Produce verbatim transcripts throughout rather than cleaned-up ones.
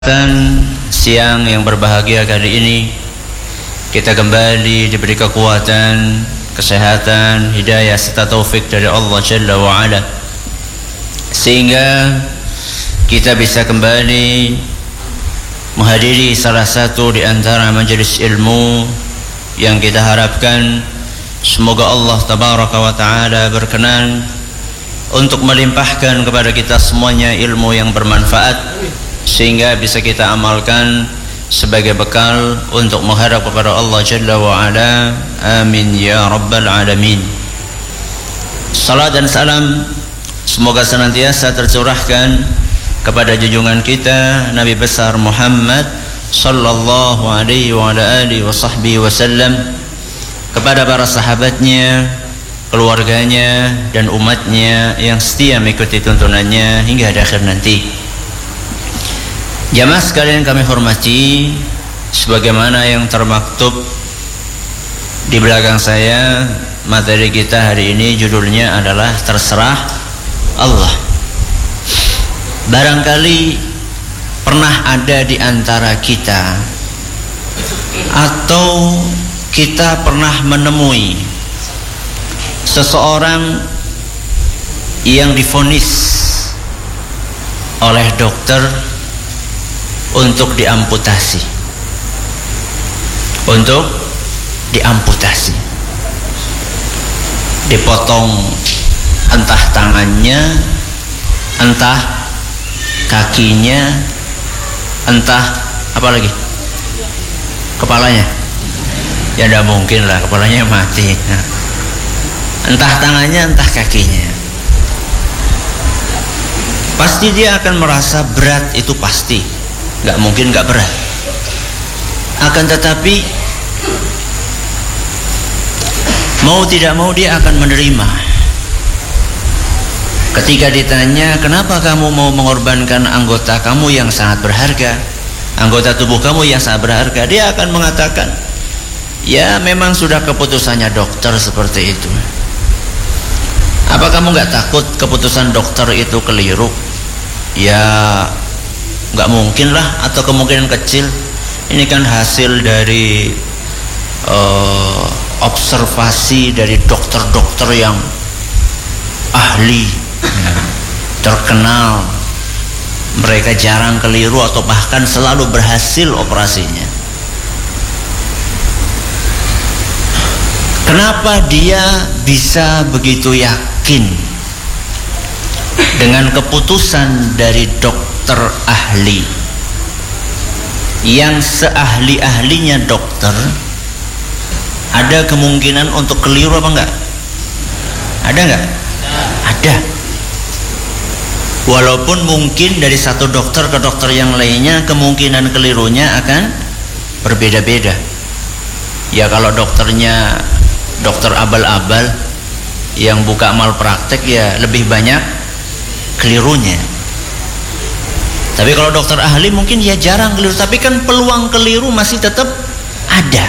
Dan siang yang berbahagia kali ini kita kembali diberi kekuatan, kesehatan, hidayah serta taufik dari Allah Jalla wa Ala, sehingga kita bisa kembali menghadiri salah satu di antara majelis ilmu yang kita harapkan semoga Allah Tabaraka wa Ta'ala berkenan untuk melimpahkan kepada kita semuanya ilmu yang bermanfaat, sehingga bisa kita amalkan sebagai bekal untuk menghadap kepada Allah Jalla wa Ala. Amin ya rabbal alamin. Salat dan salam semoga senantiasa tercurahkan kepada junjungan kita Nabi besar Muhammad sallallahu alaihi wa ala alihi wa sahbihi wasallam, kepada para sahabatnya, keluarganya dan umatnya yang setia mengikuti tuntunannya hingga akhir nanti. Jamaah sekalian kami hormati, sebagaimana yang termaktub di belakang saya, materi kita hari ini judulnya adalah terserah Allah. Barangkali pernah ada di antara kita, atau kita pernah menemui seseorang yang divonis oleh dokter untuk diamputasi, untuk diamputasi, dipotong entah tangannya, entah kakinya, entah apa lagi, kepalanya. Ya tidak mungkin lah, kepalanya mati. Entah tangannya, entah kakinya. Pasti dia akan merasa berat, itu pasti. Gak mungkin gak berat. Akan tetapi mau tidak mau dia akan menerima. Ketika ditanya, kenapa kamu mau mengorbankan anggota kamu yang sangat berharga, anggota tubuh kamu yang sangat berharga, dia akan mengatakan, ya memang sudah keputusannya dokter seperti itu. Apa kamu gak takut keputusan dokter itu keliru? Ya nggak mungkin lah, atau kemungkinan kecil. Ini kan hasil dari uh, observasi dari dokter-dokter yang ahli, terkenal. Mereka jarang keliru atau bahkan selalu berhasil operasinya. Kenapa dia bisa begitu yakin dengan keputusan dari dokter ahli yang seahli-ahlinya dokter? Ada kemungkinan untuk keliru apa enggak? Ada enggak? Ada. Walaupun mungkin dari satu dokter ke dokter yang lainnya kemungkinan kelirunya akan berbeda-beda. Ya kalau dokternya dokter abal-abal yang buka malpraktek, ya lebih banyak kelirunya. Tapi kalau dokter ahli mungkin ya jarang keliru, tapi kan peluang keliru masih tetap ada.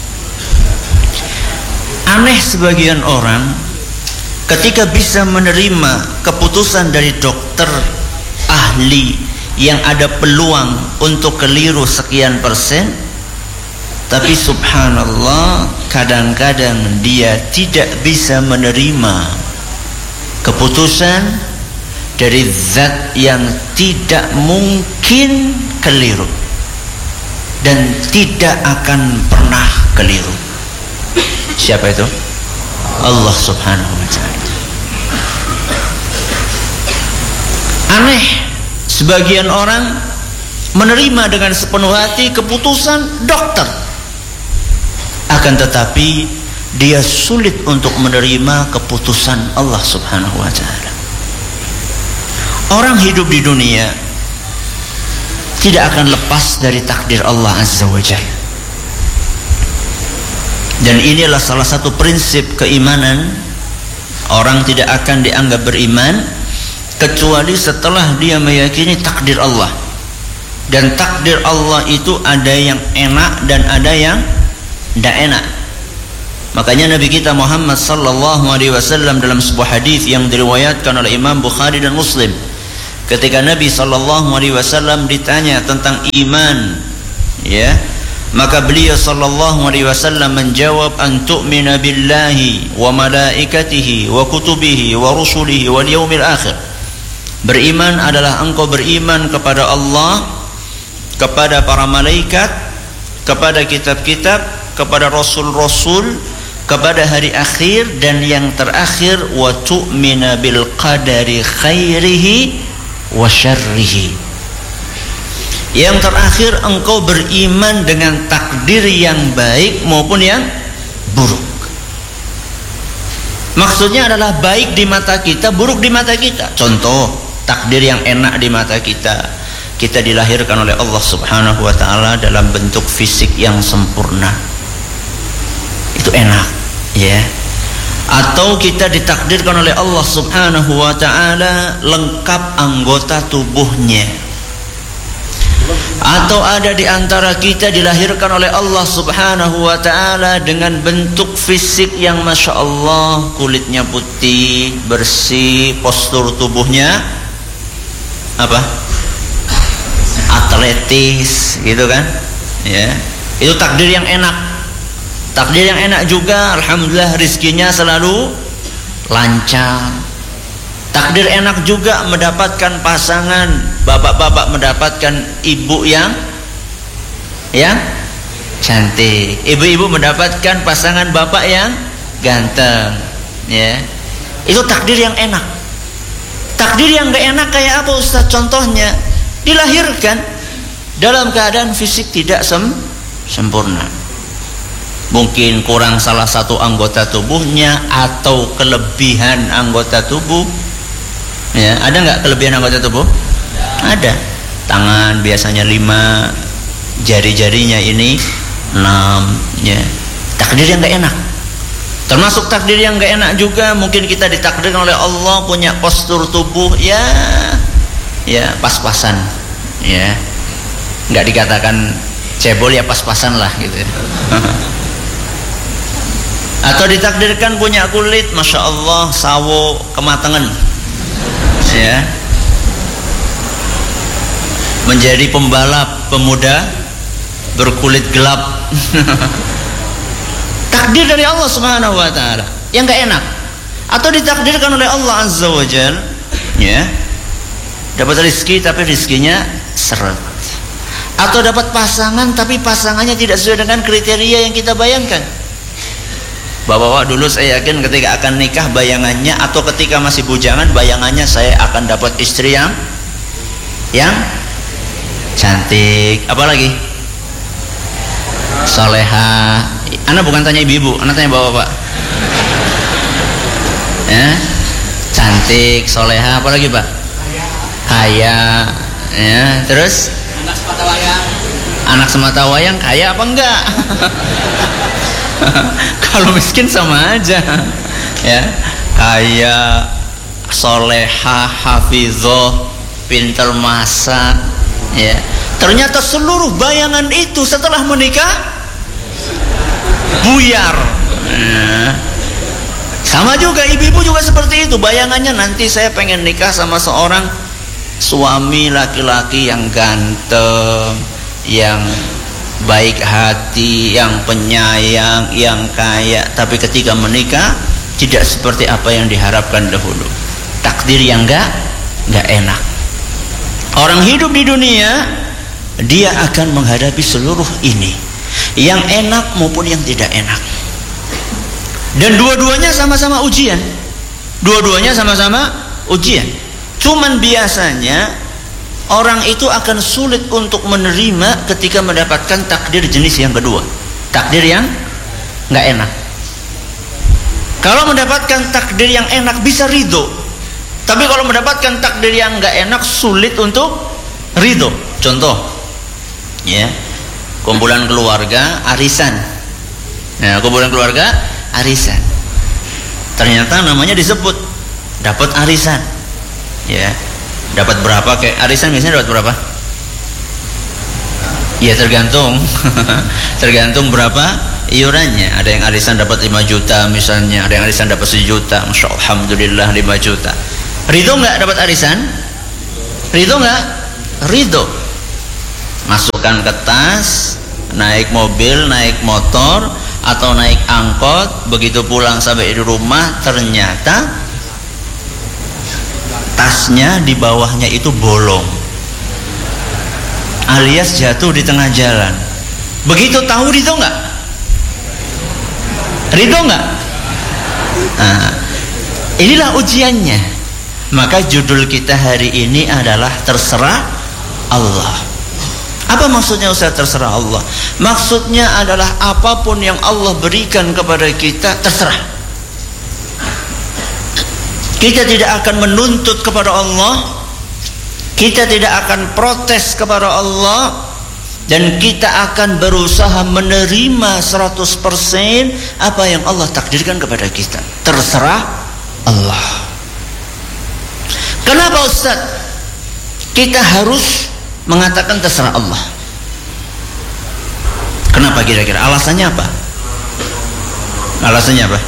Aneh sebagian orang ketika bisa menerima keputusan dari dokter ahli yang ada peluang untuk keliru sekian persen, tapi subhanallah kadang-kadang dia tidak bisa menerima keputusan dari zat yang tidak mungkin keliru dan tidak akan pernah keliru. Siapa itu? Allah Subhanahu wa Ta'ala. Aneh, sebagian orang menerima dengan sepenuh hati keputusan dokter, akan tetapi dia sulit untuk menerima keputusan Allah Subhanahu wa Ta'ala. Orang hidup di dunia tidak akan lepas dari takdir Allah Azza wa Jalla. Dan inilah salah satu prinsip keimanan. Orang tidak akan dianggap beriman kecuali setelah dia meyakini takdir Allah. Dan takdir Allah itu ada yang enak dan ada yang tidak enak. Makanya Nabi kita Muhammad sallallahu alaihi wasallam dalam sebuah hadis yang diriwayatkan oleh Imam Bukhari dan Muslim, ketika Nabi sallallahu alaihi wasallam ditanya tentang iman, ya, maka beliau sallallahu alaihi wasallam menjawab, an tu'mina billahi wa malaikatihi wa kutubihi wa rusulihi wal yaumil akhir. Beriman adalah engkau beriman kepada Allah, kepada para malaikat, kepada kitab-kitab, kepada rasul-rasul, kepada hari akhir, dan yang terakhir wa tu'mina bil qadari khairihi wa syarrihi. Yang terakhir engkau beriman dengan takdir yang baik maupun yang buruk. Maksudnya adalah baik di mata kita, buruk di mata kita. Contoh, takdir yang enak di mata kita, kita dilahirkan oleh Allah Subhanahu wa ta'ala dalam bentuk fisik yang sempurna, itu enak, ya. Atau kita ditakdirkan oleh Allah Subhanahu wa ta'ala lengkap anggota tubuhnya. Atau ada di antara kita dilahirkan oleh Allah Subhanahu wa ta'ala dengan bentuk fisik yang Masya Allah, kulitnya putih, bersih, postur tubuhnya apa? Atletis, gitu kan? Ya, itu takdir yang enak. Takdir yang enak juga, alhamdulillah rizkinya selalu lancar. Takdir enak juga mendapatkan pasangan, bapak-bapak mendapatkan ibu yang yang cantik, ibu-ibu mendapatkan pasangan bapak yang ganteng, ya. Itu takdir yang enak. Takdir yang gak enak kayak apa Ustaz? Contohnya, dilahirkan dalam keadaan fisik tidak sem sempurna. Mungkin kurang salah satu anggota tubuhnya atau kelebihan anggota tubuh. Ya, ada nggak kelebihan anggota tubuh? Ada. Tangan biasanya lima, jari-jarinya ini enam. Ya. Takdir yang nggak enak. Termasuk takdir yang nggak enak juga, mungkin kita ditakdirkan oleh Allah punya postur tubuh ya, ya pas-pasan. Ya, nggak dikatakan cebol ya, pas-pasan lah gitu. Ya. Atau ditakdirkan punya kulit Masya Allah sawo kematangan, ya, menjadi pembalap pemuda berkulit gelap. Takdir dari Allah Subhanahu wa ta'ala yang gak enak. Atau ditakdirkan oleh Allah Azza wa Jal, ya, dapat rezeki tapi rezekinya seret. Atau dapat pasangan tapi pasangannya tidak sesuai dengan kriteria yang kita bayangkan. Bapak-bapak, dulu saya yakin ketika akan nikah bayangannya, atau ketika masih bujangan bayangannya, saya akan dapat istri yang yang cantik, apalagi soleha. Anak bukan tanya ibu-ibu, anak tanya bapak-bapak. Ya, cantik, soleha, apalagi Pak? Kaya, ya, terus anak semata wayang. Anak semata wayang kaya apa enggak? Kalau miskin sama aja, ya, kaya, soleha, hafizah, pintar masak, ya. Ternyata seluruh bayangan itu setelah menikah buyar. Ya. Sama juga ibu-ibu juga seperti itu, bayangannya nanti saya pengen nikah sama seorang suami laki-laki yang ganteng, yang baik hati, yang penyayang, yang kaya, tapi ketika menikah tidak seperti apa yang diharapkan dahulu. Takdir yang enggak enggak enak. Orang hidup di dunia, dia akan menghadapi seluruh ini, yang enak maupun yang tidak enak. Dan dua-duanya sama-sama ujian. Dua-duanya sama-sama ujian. Cuman biasanya orang itu akan sulit untuk menerima ketika mendapatkan takdir jenis yang kedua, takdir yang nggak enak. Kalau mendapatkan takdir yang enak bisa ridho, tapi kalau mendapatkan takdir yang nggak enak sulit untuk ridho. Contoh, ya, kumpulan keluarga arisan. Nah, kumpulan keluarga arisan, ternyata namanya disebut dapat arisan, ya. Dapat berapa? Kayak arisan biasanya dapat berapa? Ya tergantung tergantung berapa iurannya. Ada yang arisan dapat lima juta misalnya, ada yang arisan dapat sejuta. Masya Allah, alhamdulillah lima juta. Ridho nggak dapat arisan? Ridho nggak? Ridho. Masukkan ke tas, naik mobil, naik motor, atau naik angkot, begitu pulang sampai di rumah ternyata tasnya di bawahnya itu bolong, alias jatuh di tengah jalan. Begitu tahu ridho nggak? Ridho nggak? Nah, inilah ujiannya. Maka judul kita hari ini adalah terserah Allah. Apa maksudnya Ustaz terserah Allah? Maksudnya adalah apapun yang Allah berikan kepada kita terserah. Kita tidak akan menuntut kepada Allah, kita tidak akan protes kepada Allah, dan kita akan berusaha menerima seratus persen apa yang Allah takdirkan kepada kita. Terserah Allah. Kenapa Ustaz kita harus mengatakan terserah Allah? Kenapa kira-kira? Alasannya apa? Alasannya apa?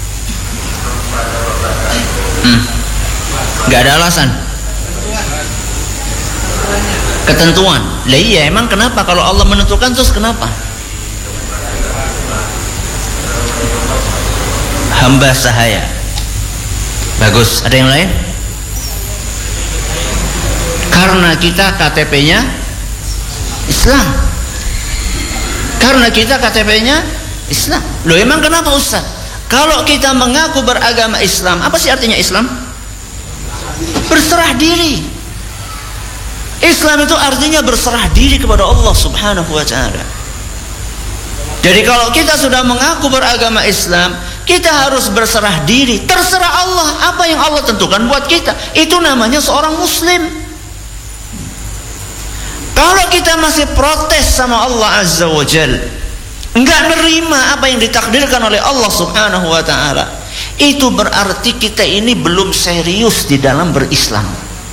Hmm. Gak ada alasan. Ketentuan. Lah iya, emang kenapa kalau Allah menentukan terus kenapa? Hamba sahaya. Bagus. Ada yang lain? Karena kita K T P-nya Islam. Karena kita K T P-nya Islam. Loh emang kenapa Ustaz? Kalau kita mengaku beragama Islam, apa sih artinya Islam? Berserah diri. Islam itu artinya berserah diri kepada Allah Subhanahu wa ta'ala. Jadi kalau kita sudah mengaku beragama Islam, kita harus berserah diri. Terserah Allah, apa yang Allah tentukan buat kita. Itu namanya seorang muslim. Kalau kita masih protes sama Allah Azza wa Jal, enggak nerima apa yang ditakdirkan oleh Allah Subhanahu wa ta'ala, itu berarti kita ini belum serius di dalam berislam.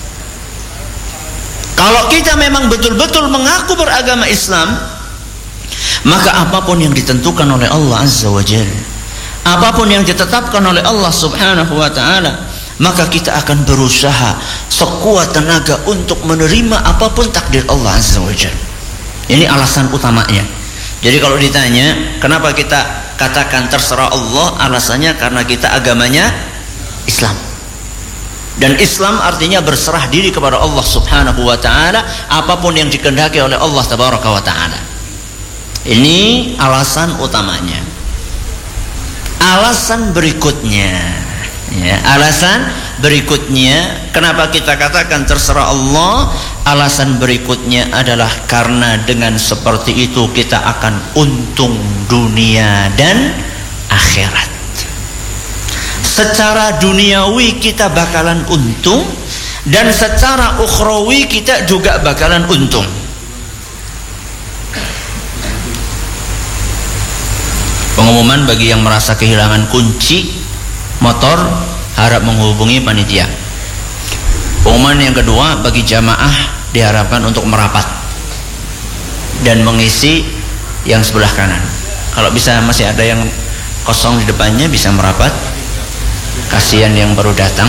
Kalau kita memang betul-betul mengaku beragama Islam, maka apapun yang ditentukan oleh Allah Azza wa Jal, apapun yang ditetapkan oleh Allah Subhanahu wa ta'ala, maka kita akan berusaha sekuat tenaga untuk menerima apapun takdir Allah Azza wa Jalla. Ini alasan utamanya. Jadi kalau ditanya kenapa kita katakan terserah Allah, alasannya karena kita agamanya Islam. Dan Islam artinya berserah diri kepada Allah Subhanahu wa ta'ala, apapun yang dikehendaki oleh Allah Tabaraka wa ta'ala. Ini alasan utamanya. Alasan berikutnya, ya, alasan berikutnya kenapa kita katakan terserah Allah, alasan berikutnya adalah karena dengan seperti itu kita akan untung dunia dan akhirat. Secara duniawi kita bakalan untung, dan secara ukhrawi kita juga bakalan untung. Pengumuman bagi yang merasa kehilangan kunci motor, harap menghubungi panitia. Pengumuman yang kedua, bagi jamaah diharapkan untuk merapat dan mengisi yang sebelah kanan. Kalau bisa masih ada yang kosong di depannya, bisa merapat. Kasihan yang baru datang.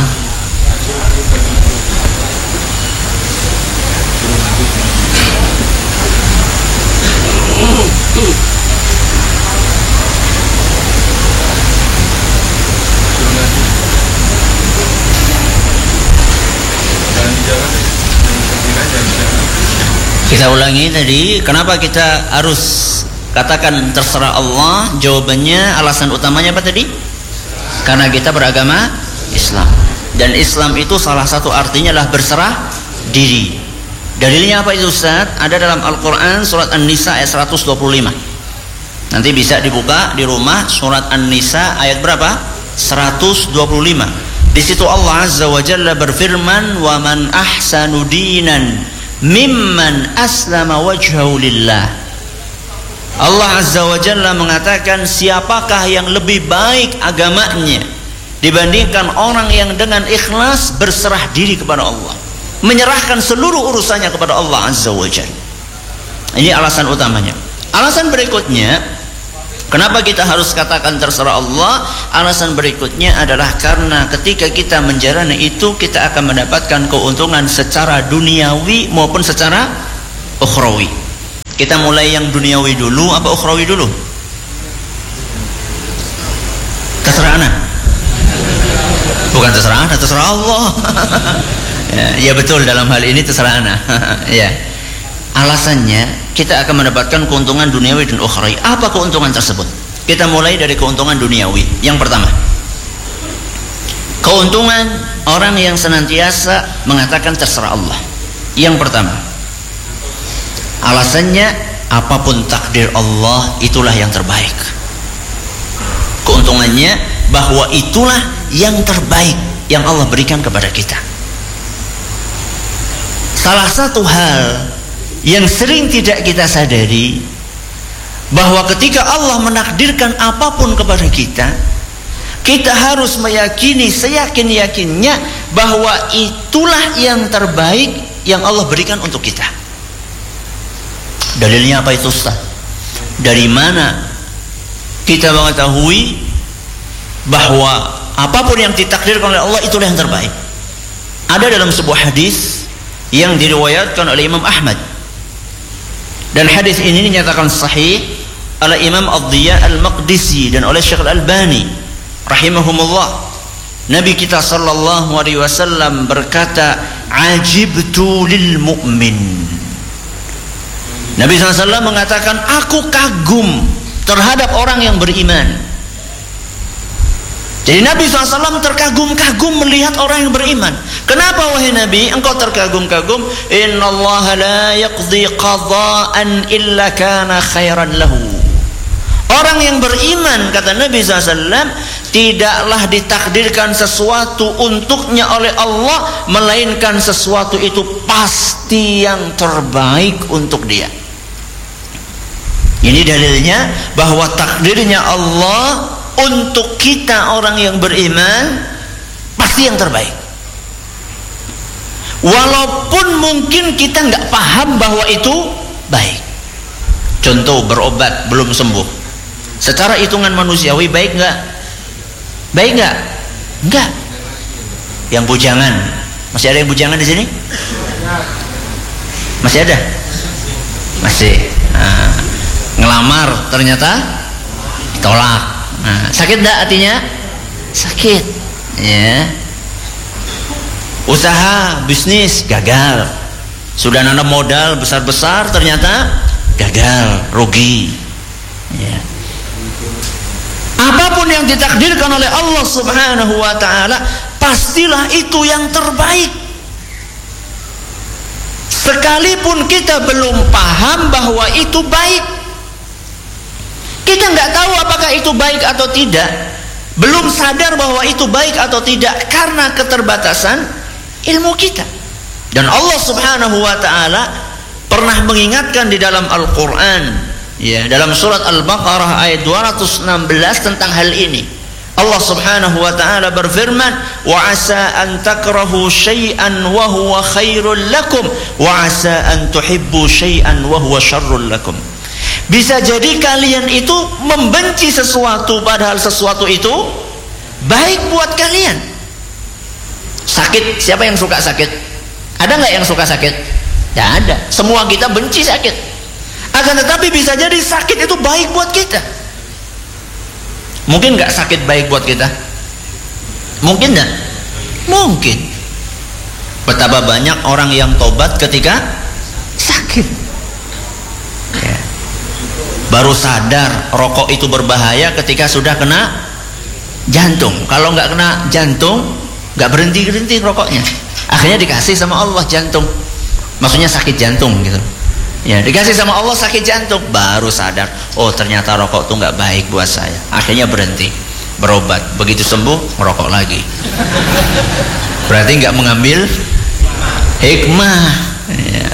Kita ulangi tadi, kenapa kita harus katakan terserah Allah? Jawabannya, alasan utamanya apa tadi? Karena kita beragama Islam, dan Islam itu salah satu artinya adalah berserah diri. Dalilnya apa itu Ustaz? Ada dalam Al-Quran surat An-Nisa ayat seratus dua puluh lima. Nanti bisa dibuka di rumah, surat An-Nisa ayat berapa? seratus dua puluh lima. Di situ Allah Azza wa Jalla berfirman, "Wa man ahsanu dinan mimman aslama wajhahu lillah." Allah Azza wa Jalla mengatakan, siapakah yang lebih baik agamanya dibandingkan orang yang dengan ikhlas berserah diri kepada Allah, menyerahkan seluruh urusannya kepada Allah Azza wa Jalla. Ini alasan utamanya. Alasan berikutnya, Kenapa kita harus katakan terserah Allah? Alasan berikutnya adalah karena ketika kita menjalani itu, kita akan mendapatkan keuntungan secara duniawi maupun secara ukhrawi. Kita mulai yang duniawi dulu apa ukhrawi dulu? Terserah ana. Bukan terserah ana, terserah Allah. ya, ya betul, dalam hal ini terserah ana. ya. Alasannya kita akan mendapatkan keuntungan duniawi dan ukhrawi. Apa keuntungan tersebut? Kita mulai dari keuntungan duniawi. Yang pertama, keuntungan orang yang senantiasa mengatakan terserah Allah. Yang pertama, alasannya apapun takdir Allah itulah yang terbaik. Keuntungannya bahwa itulah yang terbaik yang Allah berikan kepada kita. Salah satu hal yang sering tidak kita sadari, bahwa ketika Allah menakdirkan apapun kepada kita, kita harus meyakini seyakin-yakinnya bahwa itulah yang terbaik yang Allah berikan untuk kita. Dalilnya apa itu, Ustaz? Dari mana kita mengetahui bahwa apapun yang ditakdirkan oleh Allah itulah yang terbaik? Ada dalam sebuah hadis yang diriwayatkan oleh Imam Ahmad, dan hadis ini dinyatakan sahih oleh Imam Ad-Diya Al-Maqdisi dan oleh Syekh Al-Albani rahimahumullah. Nabi kita sallallahu alaihi wasallam berkata, "Ajibtu lil mu'min." Nabi sallallahu alaihi wasallam mengatakan, aku kagum terhadap orang yang beriman. Jadi Nabi shallallahu alaihi wasallam terkagum-kagum melihat orang yang beriman. Kenapa wahai Nabi engkau terkagum-kagum? Innallaha la yaqdi qada'an illa kana khairan lahu. Orang yang beriman, kata Nabi shallallahu alaihi wasallam, tidaklah ditakdirkan sesuatu untuknya oleh Allah melainkan sesuatu itu pasti yang terbaik untuk dia. Ini dalilnya bahwa takdirnya Allah untuk kita orang yang beriman pasti yang terbaik. Walaupun mungkin kita nggak paham bahwa itu baik. Contoh, berobat belum sembuh, secara hitungan manusiawi baik nggak? Baik nggak? Nggak. Yang bujangan, masih ada yang bujangan di sini? Masih ada? Masih. Nah, ngelamar ternyata ditolak. Nah, sakit enggak hatinya? Sakit. Ya. Usaha bisnis gagal. Sudah nanam modal besar-besar ternyata gagal, rugi. Ya. Apapun yang ditakdirkan oleh Allah Subhanahu wa taala, pastilah itu yang terbaik. Sekalipun kita belum paham bahwa itu baik, kita nggak tahu apakah itu baik atau tidak, belum sadar bahwa itu baik atau tidak karena keterbatasan ilmu kita. Dan Allah Subhanahu wa taala pernah mengingatkan di dalam Al-Qur'an, ya, dalam surat Al-Baqarah ayat dua ratus enam belas tentang hal ini. Allah Subhanahu wa taala berfirman, "Wa 'asa an takrahu syai'an wa huwa khairul lakum wa 'asa an tuhibbu syai'an wa huwa syarrul lakum." Bisa jadi kalian itu membenci sesuatu padahal sesuatu itu baik buat kalian. Sakit, siapa yang suka sakit? Ada nggak yang suka sakit? Tidak ada. Semua kita benci sakit. Akan tetapi bisa jadi sakit itu baik buat kita. Mungkin nggak sakit baik buat kita? Mungkin nggak? Mungkin. Betapa banyak orang yang tobat ketika sakit. Baru sadar rokok itu berbahaya ketika sudah kena jantung. Kalau nggak kena jantung, nggak berhenti-berhenti rokoknya. Akhirnya dikasih sama Allah jantung. Maksudnya sakit jantung gitu. Ya, dikasih sama Allah sakit jantung. Baru sadar, oh ternyata rokok itu nggak baik buat saya. Akhirnya berhenti, berobat. Begitu sembuh, ngerokok lagi. Berarti nggak mengambil hikmah. Ya.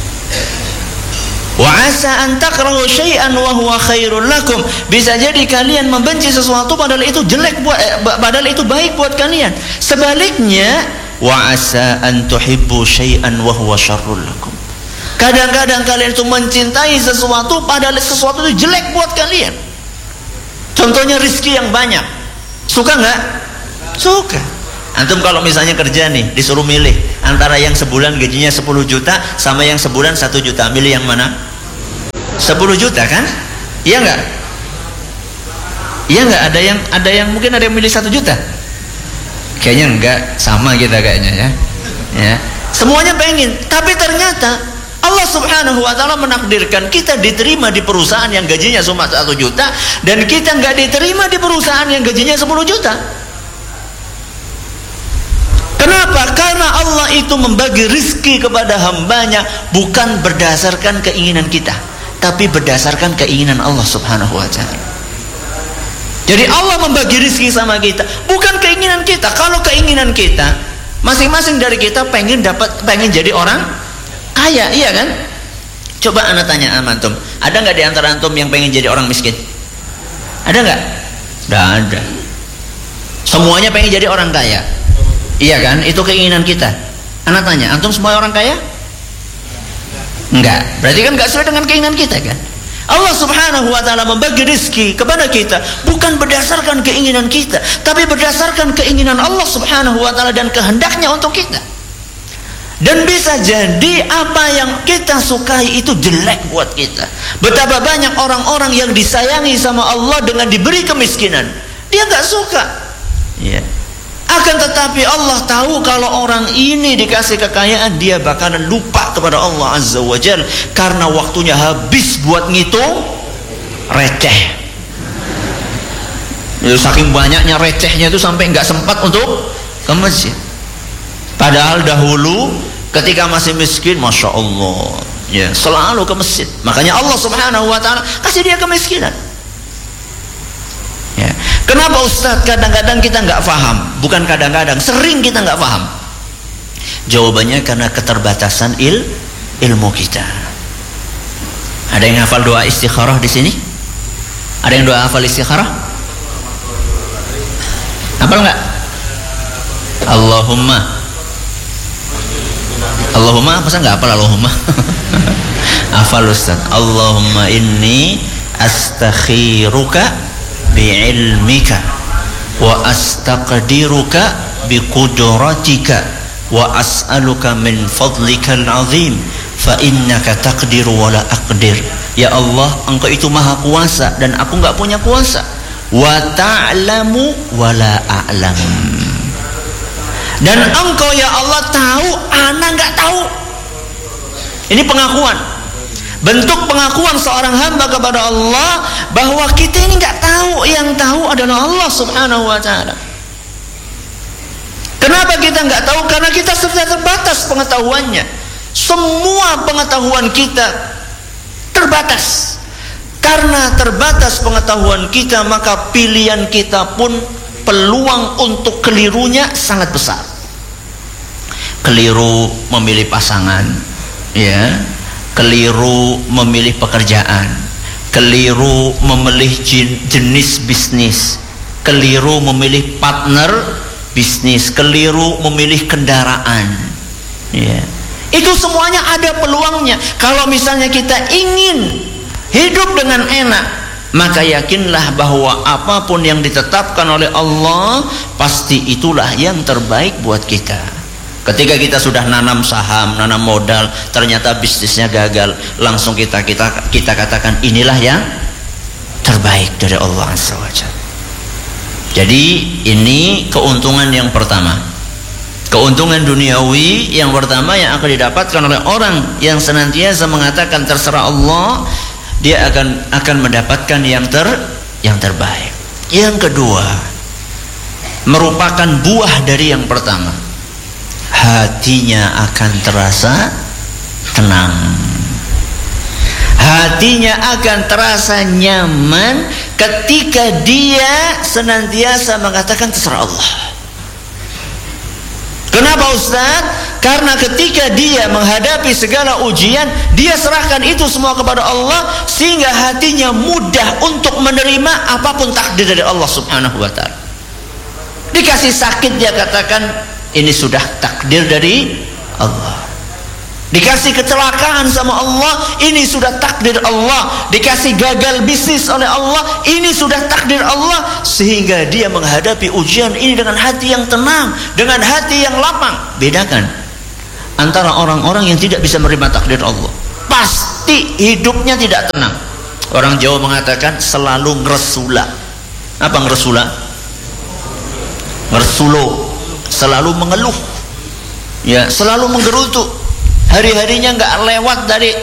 Wa 'asa an takrahu syai'an wa huwa khairul lakum. Bisa jadi kalian membenci sesuatu padahal itu jelek buat eh, padahal itu baik buat kalian. Sebaliknya, wa 'asa an tuhibbu syai'an wa huwa syarrul lakum. Kadang-kadang kalian itu mencintai sesuatu padahal sesuatu itu jelek buat kalian. Contohnya rizki yang banyak. Suka nggak? Suka. Antum kalau misalnya kerja nih, disuruh milih antara yang sebulan gajinya sepuluh juta sama yang sebulan satu juta, milih yang mana? sepuluh juta kan? Iya nggak? Iya nggak? Ada yang ada yang mungkin ada yang milih satu juta. Kayaknya enggak, sama kita kayaknya ya. Ya. Semuanya pengen, tapi ternyata Allah Subhanahu wa taala menakdirkan kita diterima di perusahaan yang gajinya cuma satu juta dan kita nggak diterima di perusahaan yang gajinya sepuluh juta. Kenapa? Karena Allah itu membagi rizki kepada hambanya bukan berdasarkan keinginan kita, tapi berdasarkan keinginan Allah Subhanahu wa taala. Jadi Allah membagi rizki sama kita bukan keinginan kita. Kalau keinginan kita, masing-masing dari kita pengen dapat, pengen jadi orang kaya, iya kan? Coba anak tanya sama antum, ada nggak di antara antum yang pengen jadi orang miskin? Ada nggak? Nggak ada. Semuanya pengen jadi orang kaya, iya kan? Itu keinginan kita. Anak tanya, antum semua orang kaya? Enggak. Berarti kan nggak sesuai dengan keinginan kita kan? Allah Subhanahu wa taala membagi rizki kepada kita bukan berdasarkan keinginan kita, tapi berdasarkan keinginan Allah Subhanahu wa taala dan kehendaknya untuk kita. Dan bisa jadi apa yang kita sukai itu jelek buat kita. Betapa banyak orang-orang yang disayangi sama Allah dengan diberi kemiskinan, dia nggak suka. Ya. Akan tetapi Allah tahu kalau orang ini dikasih kekayaan, dia bakalan lupa kepada Allah Azza wa Jalla karena waktunya habis buat ngitung receh. Ya, saking banyaknya recehnya itu sampai nggak sempat untuk ke masjid. Padahal dahulu ketika masih miskin, masya Allah, ya selalu ke masjid. Makanya Allah Subhanahu wa taala kasih dia kemiskinan. Ya. Kenapa Ustadz kadang-kadang kita nggak paham? Bukan kadang-kadang, sering kita nggak paham. Jawabannya karena keterbatasan il ilmu kita. Ada yang hafal doa istikharah di sini? Ada yang doa hafal istikharah? Hafal nggak? Allahumma, Allahumma apa sih nggak hafal Allahumma? Hafal Ustadz. Allahumma inni astakhiruka bi'ilmika wa astaqdiruka biqudratika wa as'aluka min fadlikal azim fa innaka taqdiru wa la aqdir. Ya Allah, engkau itu maha kuasa dan aku enggak punya kuasa. Wa ta'lamu wa la a'lam. Dan engkau ya Allah tahu, ana enggak tahu. Ini pengakuan. Bentuk pengakuan seorang hamba kepada Allah bahwa kita ini nggak tahu, yang tahu adalah Allah Subhanahu wa taala. Kenapa kita nggak tahu? Karena kita sudah terbatas pengetahuannya. Semua pengetahuan kita terbatas. Karena terbatas pengetahuan kita, maka pilihan kita pun peluang untuk kelirunya sangat besar. Keliru memilih pasangan, ya. Keliru memilih pekerjaan, keliru memilih jenis bisnis, keliru memilih partner bisnis, keliru memilih kendaraan. Ya. Itu semuanya ada peluangnya. Kalau misalnya kita ingin hidup dengan enak, maka yakinlah bahwa apapun yang ditetapkan oleh Allah pasti itulah yang terbaik buat kita. Ketika kita sudah nanam saham, nanam modal, ternyata bisnisnya gagal, langsung kita kita kita katakan inilah yang terbaik dari Allah Azza wa Jalla. Jadi ini keuntungan yang pertama. Keuntungan duniawi yang pertama yang akan didapatkan oleh orang yang senantiasa mengatakan terserah Allah, dia akan akan mendapatkan yang ter yang terbaik. Yang kedua, merupakan buah dari yang pertama. Hatinya akan terasa tenang, hatinya akan terasa nyaman ketika dia senantiasa mengatakan terserah Allah. Kenapa Ustaz? Karena ketika dia menghadapi segala ujian, dia serahkan itu semua kepada Allah, sehingga hatinya mudah untuk menerima apapun takdir dari Allah Subhanahu wa taala. Dikasih sakit, dia katakan ini sudah takdir dari Allah. Dikasih kecelakaan sama Allah, ini sudah takdir Allah. Dikasih gagal bisnis oleh Allah, ini sudah takdir Allah. Sehingga dia menghadapi ujian ini dengan hati yang tenang, dengan hati yang lapang. Bedakan antara orang-orang yang tidak bisa menerima takdir Allah, pasti hidupnya tidak tenang. Orang Jawa mengatakan selalu ngeresula. Apa ngeresula? Ngeresulo, selalu mengeluh, ya, selalu menggerutu. Hari-harinya nggak lewat dari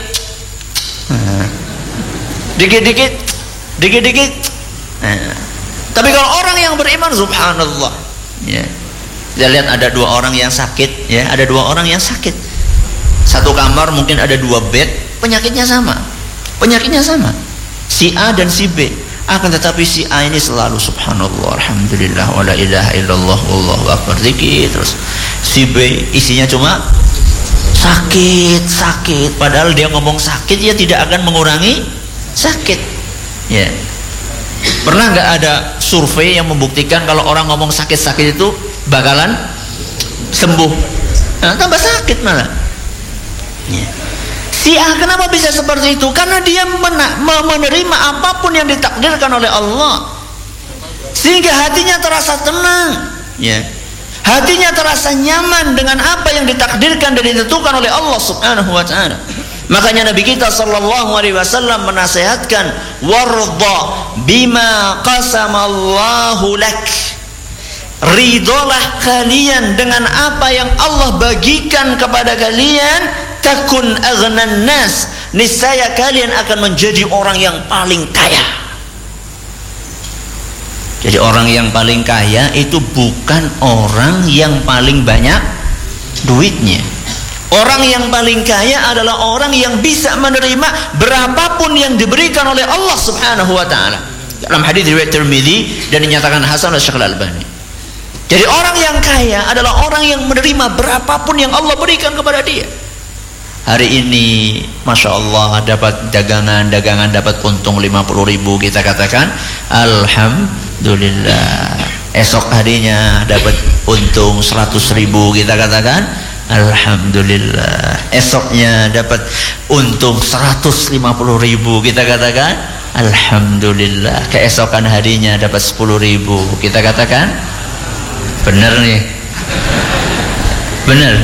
dikit-dikit, dikit-dikit. Nah, tapi kalau orang yang beriman, subhanallah, ya, kita lihat ada dua orang yang sakit, ya, ada dua orang yang sakit. Satu kamar mungkin ada dua bed, penyakitnya sama, penyakitnya sama, si A dan si B. Akan tetapi si A ini selalu subhanallah, alhamdulillah, wala ilaha illallah, wallahu akbar, zikir terus. Si B isinya cuma sakit, sakit. Padahal dia ngomong sakit, ya tidak akan mengurangi sakit. Ya. Pernah nggak ada survei yang membuktikan kalau orang ngomong sakit-sakit itu bakalan sembuh? Nah, tambah sakit malah. Ya. Si A kenapa bisa seperti itu? Karena dia menerima apapun yang ditakdirkan oleh Allah, sehingga hatinya terasa tenang. Ya. Hatinya terasa nyaman dengan apa yang ditakdirkan dan ditentukan oleh Allah Subhanahu wa taala. Makanya Nabi kita sallallahu alaihi wasallam menasihatkan, warda bima qasamallahu lak. Ridolah kalian dengan apa yang Allah bagikan kepada kalian, takun aghnan nas. Niscaya kalian akan menjadi orang yang paling kaya. Jadi orang yang paling kaya itu bukan orang yang paling banyak duitnya. Orang yang paling kaya adalah orang yang bisa menerima berapapun yang diberikan oleh Allah Subhanahu wa taala. Dalam hadis riwayat Tirmidzi dan dinyatakan hasan oleh Syekh Al-Albani. Jadi orang yang kaya adalah orang yang menerima berapapun yang Allah berikan kepada dia. Hari ini Masya Allah dapat dagangan-dagangan, dapat untung lima puluh ribu, kita katakan alhamdulillah. Esok harinya dapat untung seratus ribu, kita katakan alhamdulillah. Esoknya dapat untung seratus lima puluh ribu, kita katakan alhamdulillah. Keesokan harinya dapat sepuluh ribu, kita katakan benar nih, benar.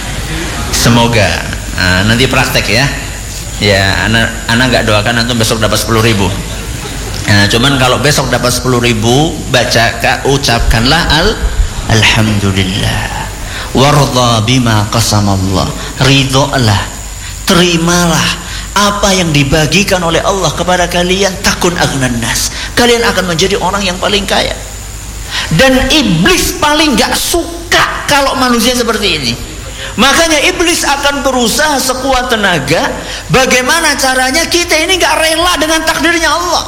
Semoga nah, nanti praktek ya. Ya, anak anak nggak doakan antum besok dapat sepuluh ribu. Nah, cuman kalau besok dapat sepuluh ribu, baca, ucapkanlah al alhamdulillah. Warda bima qasamallah. Ridholah, terimalah apa yang dibagikan oleh Allah kepada kalian. Takun aghnan nas. Kalian akan menjadi orang yang paling kaya. Dan iblis paling gak suka kalau manusia seperti ini. Makanya iblis akan berusaha sekuat tenaga bagaimana caranya kita ini gak rela dengan takdirnya Allah.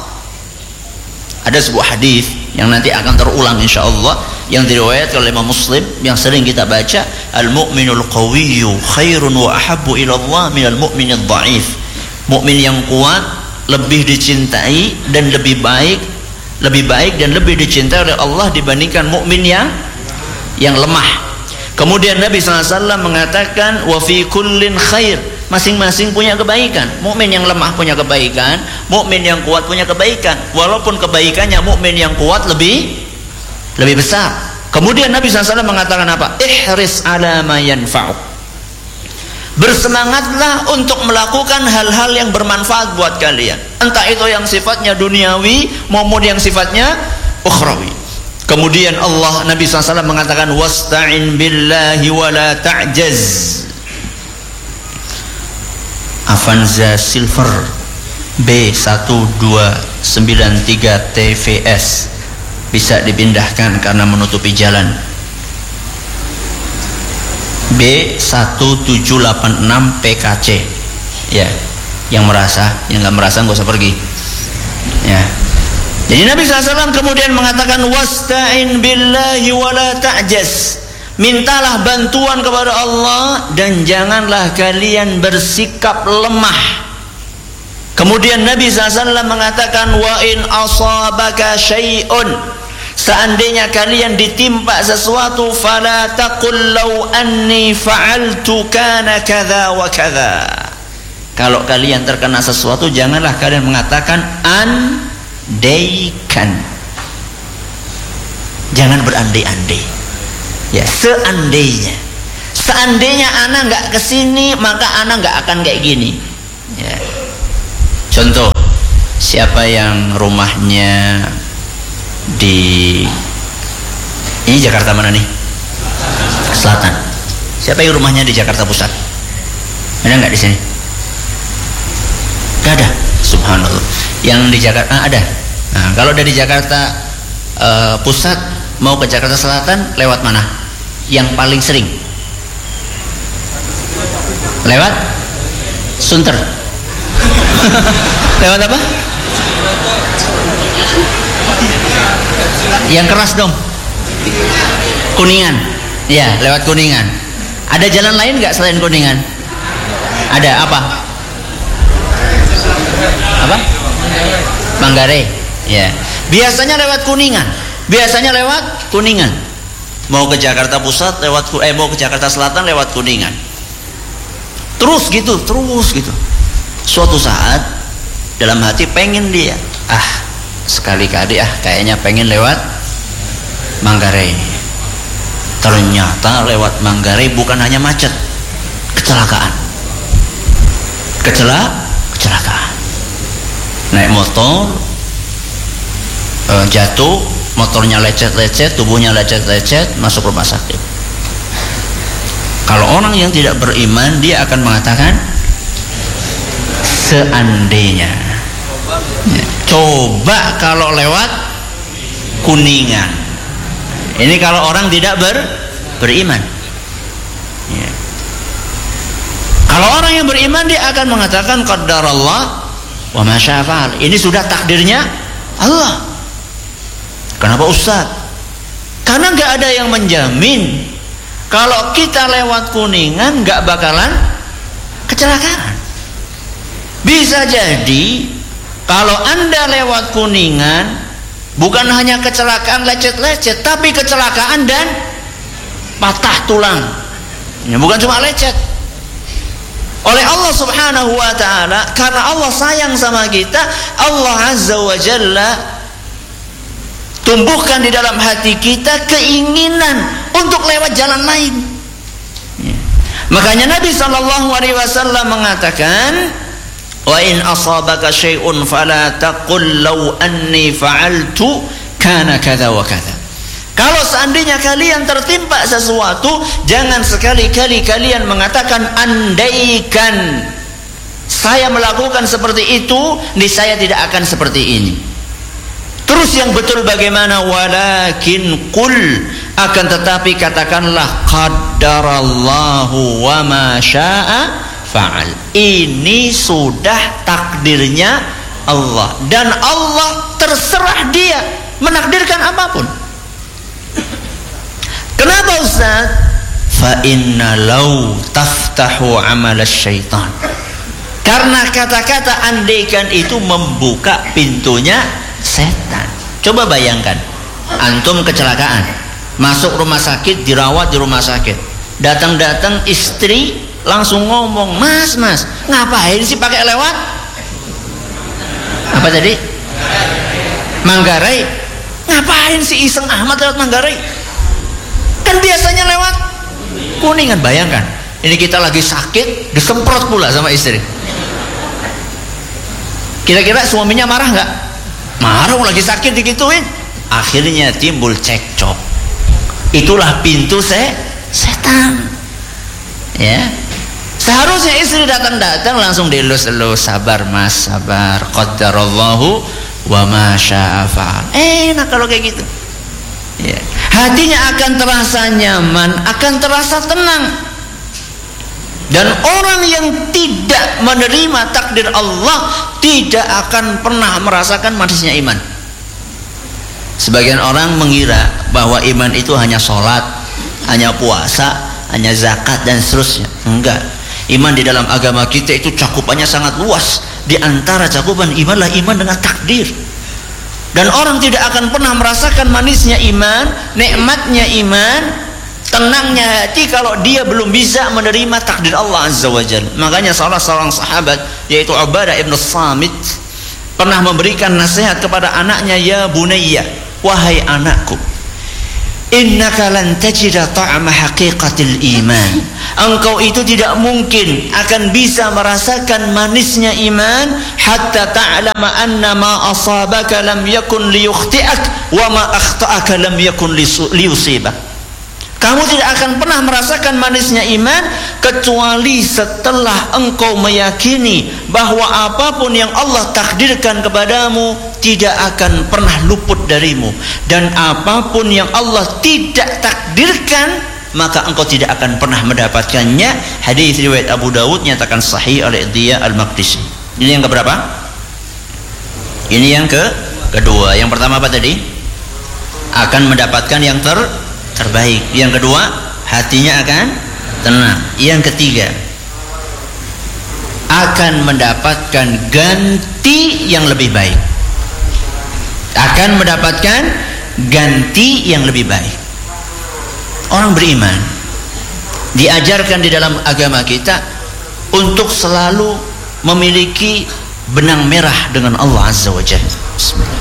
Ada sebuah hadis yang nanti akan terulang insya Allah, yang diriwayatkan oleh Imam Muslim, yang sering kita baca, al-mu'minul qawiyyu khairun wa ahabbu ila Allah minal mu'minid dha'if. Mukmin yang kuat lebih dicintai dan lebih baik, lebih baik dan lebih dicintai oleh Allah dibandingkan mukmin yang yang lemah. Kemudian Nabi sallallahu alaihi wasallam mengatakan, wa fi kullin khair. Masing-masing punya kebaikan. Mukmin yang lemah punya kebaikan, mukmin yang kuat punya kebaikan. Walaupun kebaikannya mukmin yang kuat lebih lebih besar. Kemudian Nabi sallallahu alaihi wasallam mengatakan apa? Ihris ala ma yanfa'uk. Bersemangatlah untuk melakukan hal-hal yang bermanfaat buat kalian. Entah itu yang sifatnya duniawi maupun yang sifatnya ukhrawi. Kemudian Allah, Nabi sallallahu alaihi wasallam mengatakan, wasta'in billahi wa la ta'jaz. Avanza Silver B satu dua sembilan tiga T V S bisa dipindahkan karena menutupi jalan. B satu tujuh delapan enam P K C. Ya, yang merasa, yang nggak merasa nggak usah pergi. Ya. Jadi Nabi sallallahu alaihi wasallam kemudian mengatakan, wasta'in billahi wa la ta'jaz. Mintalah bantuan kepada Allah dan janganlah kalian bersikap lemah. Kemudian Nabi sallallahu alaihi wasallam mengatakan, wa in asabaka syai'un, seandainya kalian ditimpa sesuatu, fala taqul law anni fa'altu kana kadza wa kadza. Kalau kalian terkena sesuatu, janganlah kalian mengatakan andaikan. Jangan berandai-andai. Ya, seandainya. Seandainya ana nggak kesini, maka ana nggak akan kayak gini. Ya. Contoh, siapa yang rumahnya di ini Jakarta mana nih? Selatan. Siapa yang rumahnya di Jakarta Pusat? Ada nggak di sini? Gak ada. Subhanallah. Yang di Jakarta ah, ada. Nah, kalau dari Jakarta uh, Pusat mau ke Jakarta Selatan lewat mana? Yang paling sering? Lewat Sunter. Lewat apa? Yang keras dong. Kuningan. Ya, lewat Kuningan. Ada jalan lain nggak selain Kuningan? Ada apa? Apa? Manggarai. Ya. Biasanya lewat Kuningan. Biasanya lewat Kuningan. Mau ke Jakarta Pusat lewat eh mau ke Jakarta Selatan lewat Kuningan. Terus gitu, terus gitu. Suatu saat dalam hati pengen dia, ah sekali-kali ah kayaknya pengen lewat Manggarai. Ternyata lewat Manggarai bukan hanya macet, kecelakaan. Kecela, kecelakaan. Naik motor, uh, jatuh, motornya lecet-lecet, tubuhnya lecet-lecet, masuk rumah sakit. Kalau orang yang tidak beriman, dia akan mengatakan seandainya. Ya. Coba kalau lewat Kuningan. Ini kalau orang tidak ber, beriman. Ya. Kalau orang yang beriman, dia akan mengatakan qaddarallah wa ma syaa fa'al. Ini sudah takdirnya Allah. Kenapa Ustaz? Karena nggak ada yang menjamin kalau kita lewat Kuningan nggak bakalan kecelakaan. Bisa jadi kalau Anda lewat Kuningan bukan hanya kecelakaan lecet-lecet, tapi kecelakaan dan patah tulang. Ya, bukan cuma lecet. Oleh Allah Subhanahu wa taala, karena Allah sayang sama kita, Allah Azza wa Jalla tumbuhkan di dalam hati kita keinginan untuk lewat jalan lain. Ya. Makanya Nabi sallallahu alaihi wasallam mengatakan, "Wa in asabaka syai'un fala taqul law anni fa'altu kana kadza wa kadza." Kalau seandainya kalian tertimpa sesuatu, jangan sekali-kali kalian mengatakan andaikan saya melakukan seperti itu, niscaya tidak akan seperti ini. Terus yang betul bagaimana? Walakin qul, akan tetapi katakanlah qaddarallahu wa ma syaa fa'al. Ini sudah takdirnya Allah, dan Allah terserah dia menakdirkan apapun. Kenapa Ustaz? Fa inna law taftahu amal syaitan. Karena kata-kata andaikan itu membuka pintunya setan. Coba bayangkan, antum kecelakaan, masuk rumah sakit, dirawat di rumah sakit. Datang-datang istri langsung ngomong, "Mas, mas, ngapain sih pakai lewat apa tadi? Manggarai. Ngapain sih iseng amat lewat Manggarai? Kan biasanya lewat Kuningan." Bayangkan, ini kita lagi sakit, disemprot pula sama istri. Kira-kira suaminya marah nggak? Marah, lagi sakit digituin. Akhirnya timbul cekcok. Itulah pintu se setan. Ya. Seharusnya istri datang-datang langsung dielus-elus, "Sabar mas, sabar. Qaddarallahu wa ma syaa fa'al." Enak kalau kayak gitu. Ya. Hatinya akan terasa nyaman, akan terasa tenang. Dan orang yang tidak menerima takdir Allah tidak akan pernah merasakan manisnya iman. Sebagian orang mengira bahwa iman itu hanya sholat, hanya puasa, hanya zakat dan seterusnya. Enggak. Iman di dalam agama kita itu cakupannya sangat luas. Di antara cakupan imanlah iman dengan takdir. Dan orang tidak akan pernah merasakan manisnya iman, nikmatnya iman, tenangnya hati kalau dia belum bisa menerima takdir Allah Azza wa Jalla. Makanya salah seorang sahabat yaitu Ubadah ibn Samit pernah memberikan nasihat kepada anaknya, ya bunayya, wahai anakku, innaka lan tajida ta'ama haqiqatil iman. Engkau itu tidak mungkin akan bisa merasakan manisnya iman hatta ta'lama anna ma asabaka lam yakun liyukhti'ak wa ma akhta'aka lam yakun liyusibak. Kamu tidak akan pernah merasakan manisnya iman kecuali setelah engkau meyakini bahwa apapun yang Allah takdirkan kepadamu tidak akan pernah luput darimu, dan apapun yang Allah tidak takdirkan maka engkau tidak akan pernah mendapatkannya. Hadis riwayat Abu Dawud nyatakan sahih oleh Diya Al-Maqdisi. Ini yang keberapa? Ini yang ke kedua. Yang pertama apa tadi? Akan mendapatkan yang ter terbaik. Yang kedua, hatinya akan tenang. Yang ketiga, akan mendapatkan ganti yang lebih baik. Akan mendapatkan ganti yang lebih baik. Orang beriman diajarkan di dalam agama kita untuk selalu memiliki benang merah dengan Allah Azza wa Jalla. Bismillah.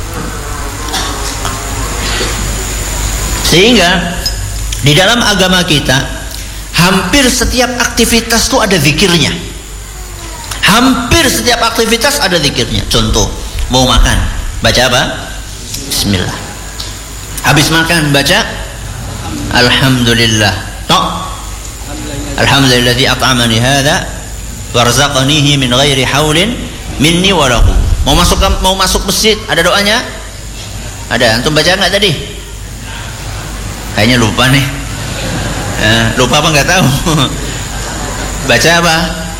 Sehingga di dalam agama kita hampir setiap aktivitas itu ada zikirnya. Hampir setiap aktivitas ada zikirnya. Contoh, mau makan, baca apa? Bismillah. Habis makan baca Alhamdulillah. No. Alhamdulilladzi at'amani hadza warzaqanihi min ghairi haulin minni wa lahu. Mau masuk mau masuk masjid ada doanya? Ada. Antum baca enggak tadi? Kayaknya lupa nih. Eh, lupa apa enggak tahu? Baca apa?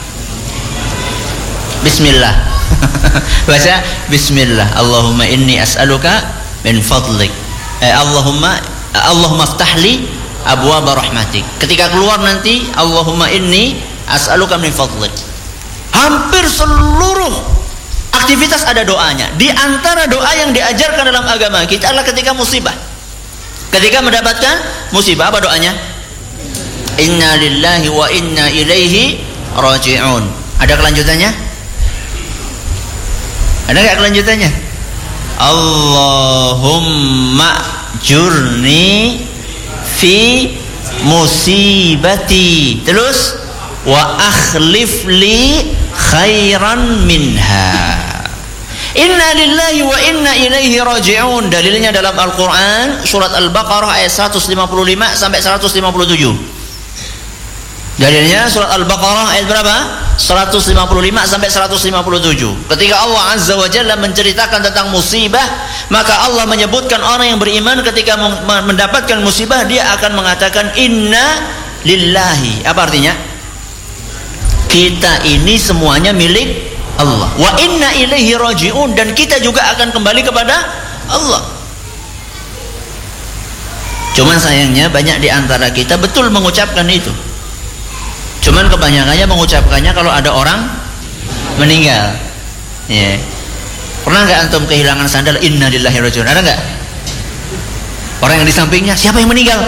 Bismillah. Baca Bismillah. Allahumma inni as'aluka min fadlik. Eh, Allahumma Allahumma ftahli abwaaba rahmatik. Ketika keluar nanti Allahumma inni as'aluka min fadlik. Hampir seluruh aktivitas ada doanya. Di antara doa yang diajarkan dalam agama kita adalah ketika musibah. Ketika mendapatkan musibah, apa doanya? Inna lillahi wa inna ilaihi raji'un. Ada kelanjutannya? Ada nggak kelanjutannya? Allahumma jurni fi musibati. Terus wa akhlif li khairan minha. Inna lillahi wa inna ilaihi raji'un. Dalilnya dalam Al-Quran surat Al-Baqarah ayat seratus lima puluh lima sampai seratus lima puluh tujuh. Dalilnya surat Al-Baqarah ayat berapa? seratus lima puluh lima sampai seratus lima puluh tujuh. Ketika Allah Azza wa Jalla menceritakan tentang musibah, maka Allah menyebutkan orang yang beriman ketika mendapatkan musibah dia akan mengatakan inna lillahi. Apa artinya? Kita ini semuanya milik Allah. Wa inna ilaihi raji'un, dan kita juga akan kembali kepada Allah. Cuman sayangnya banyak di antara kita betul mengucapkan itu. Cuman kebanyakannya mengucapkannya kalau ada orang meninggal. Ya. Pernah nggak antum kehilangan sandal? Inna lillahi raji'un. Ada nggak? Orang yang di sampingnya, siapa yang meninggal?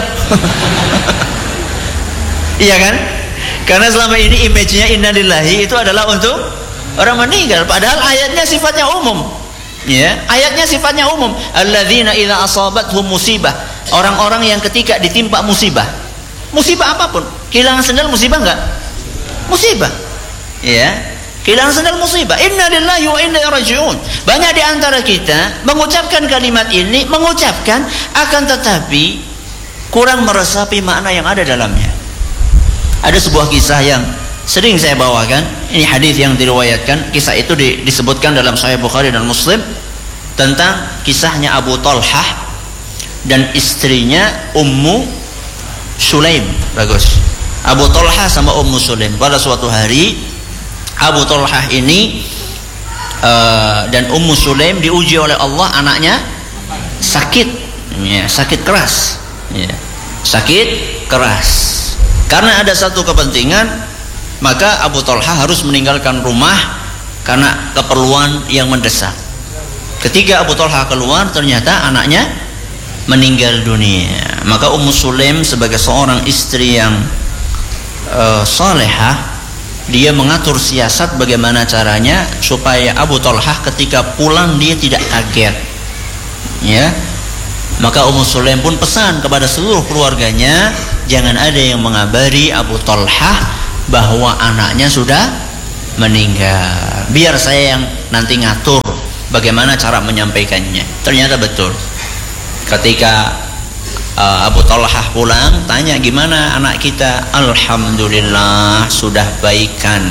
Iya kan? Karena selama ini image-nya inna lillahi itu adalah untuk orang meninggal. Padahal ayatnya sifatnya umum. Ya, ayatnya sifatnya umum. Alladzina idza asabathum musibah. Orang-orang yang ketika ditimpa musibah. Musibah apapun. Kehilangan sandal musibah enggak? Musibah. Ya. Kehilangan sandal musibah. Inna lillahi wa inna ilaihi raji'un. Banyak di antara kita mengucapkan kalimat ini, mengucapkan akan tetapi kurang meresapi makna yang ada dalamnya. Ada sebuah kisah yang sering saya bawakan. Ini hadis yang diriwayatkan. Kisah itu di, disebutkan dalam Sahih Bukhari dan Muslim tentang kisahnya Abu Talhah dan istrinya Ummu Sulaim. Bagus. Abu Talhah sama Ummu Sulaim. Pada suatu hari Abu Talhah ini uh, dan Ummu Sulaim diuji oleh Allah, anaknya sakit, ya, sakit keras, ya, sakit keras. Karena ada satu kepentingan, maka Abu Talhah harus meninggalkan rumah karena keperluan yang mendesak. Ketika Abu Talha keluar, ternyata anaknya meninggal dunia. Maka Ummu Sulaim sebagai seorang istri yang uh, salehah, dia mengatur siasat bagaimana caranya supaya Abu Talha ketika pulang dia tidak kaget. Ya. Maka Ummu Sulaim pun pesan kepada seluruh keluarganya, jangan ada yang mengabari Abu Talha bahwa anaknya sudah meninggal. Biar saya yang nanti ngatur bagaimana cara menyampaikannya. Ternyata betul. Ketika uh, Abu Talha pulang, tanya gimana anak kita? Alhamdulillah sudah baikan.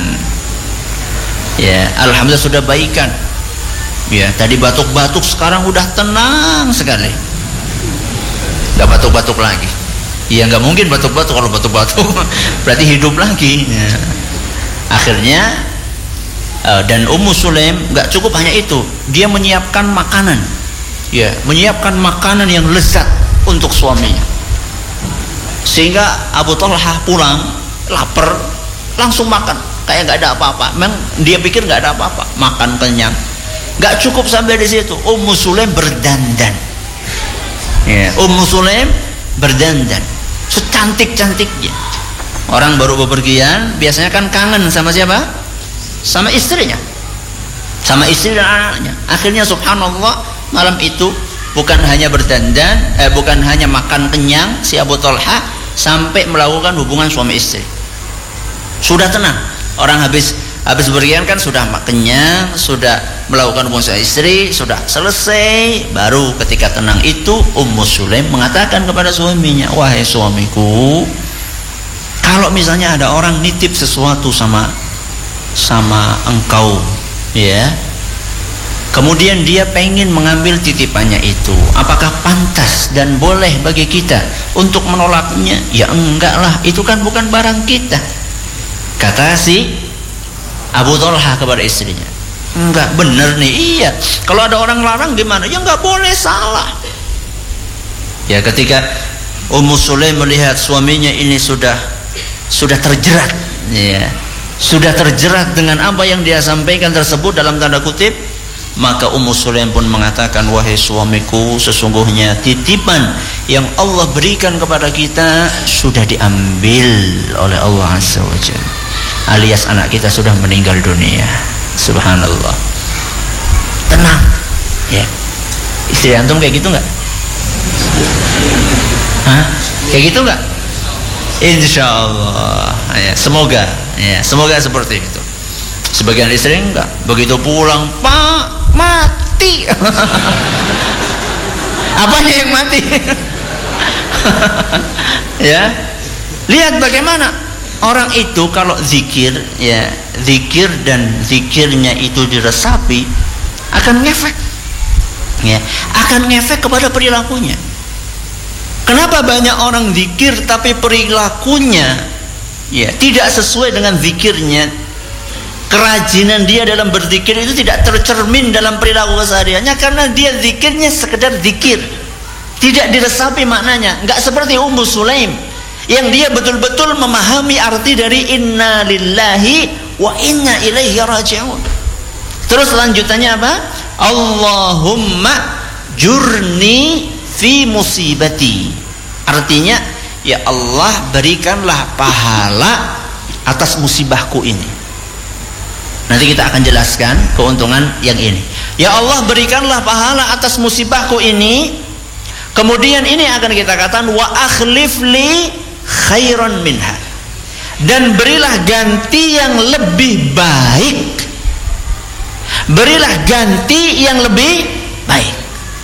Ya, alhamdulillah sudah baikan. Ya, tadi batuk-batuk, sekarang udah tenang sekali. Gak batuk-batuk lagi. Ya nggak mungkin batuk-batuk, kalau batuk-batuk berarti hidup lagi. Ya. Akhirnya uh, dan Ummu Sulaim nggak cukup hanya itu, dia menyiapkan makanan, ya menyiapkan makanan yang lezat untuk suaminya, sehingga Abu Talha pulang lapar langsung makan kayak nggak ada apa-apa. Memang dia pikir nggak ada apa-apa, makan kenyang. Nggak cukup sampai di situ, Ummu Sulaim berdandan. Ya, Ummu Sulaim berdandan secantik-cantiknya. Orang baru bepergian biasanya kan kangen sama siapa? Sama istrinya, sama istri dan anaknya. Akhirnya subhanallah, malam itu bukan hanya berdandan, eh, bukan hanya makan kenyang si Abu Talha, sampai melakukan hubungan suami istri. Sudah tenang, orang habis habis bepergian kan sudah kenyang, sudah melakukan hubungan suami istri, sudah selesai. Baru ketika tenang itu Ummu Sulaim mengatakan kepada suaminya, wahai suamiku, kalau misalnya ada orang nitip sesuatu sama sama engkau, ya, kemudian dia pengen mengambil titipannya itu, apakah pantas dan boleh bagi kita untuk menolaknya? Ya enggak lah, itu kan bukan barang kita, kata si Abu Talha kepada istrinya. Enggak, bener nih, iya, kalau ada orang larang gimana? Ya enggak boleh, salah. Ya ketika Ummu Sulaim melihat suaminya ini sudah sudah terjerat, ya, sudah terjerat dengan apa yang dia sampaikan tersebut dalam tanda kutip, maka Ummu Sulaim pun mengatakan, wahai suamiku, sesungguhnya titipan yang Allah berikan kepada kita sudah diambil oleh Allah Azza wa Jalla, alias anak kita sudah meninggal dunia. Subhanallah. Tenang, ya. Istri antum kayak gitu nggak? Hah? Kayak gitu nggak? Insya Allah, ya, semoga, ya, semoga seperti itu. Sebagian istri enggak, begitu pulang, Pak, mati. Apanya yang mati? Ya, lihat bagaimana orang itu kalau zikir, ya, zikir dan zikirnya itu diresapi, akan ngefek, ya, akan ngefek kepada perilakunya. Kenapa banyak orang zikir tapi perilakunya, ya, tidak sesuai dengan zikirnya? Kerajinan dia dalam berzikir itu tidak tercermin dalam perilaku kesehariannya, karena dia zikirnya sekedar zikir, tidak diresapi maknanya. Nggak seperti Ummu Sulaim yang dia betul-betul memahami arti dari inna lillahi wa inna ilaihi raji'un. Terus lanjutannya apa? Allahumma jurni fi musibati. Artinya, ya Allah, berikanlah pahala atas musibahku ini. Nanti kita akan jelaskan keuntungan yang ini. Ya Allah, berikanlah pahala atas musibahku ini. Kemudian ini akan kita katakan, wa akhlif li khairan minha, dan berilah ganti yang lebih baik. Berilah ganti yang lebih baik.